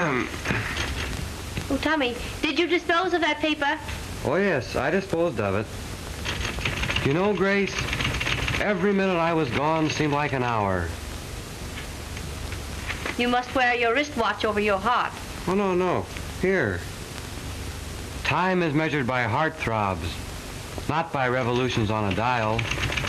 Oh, Tommy, did you dispose of that paper? Oh, yes, I disposed of it. You know, Grace, every minute I was gone seemed like an hour. You must wear your wristwatch over your heart. Oh, no. Here. Time is measured by heart throbs, not by revolutions on a dial.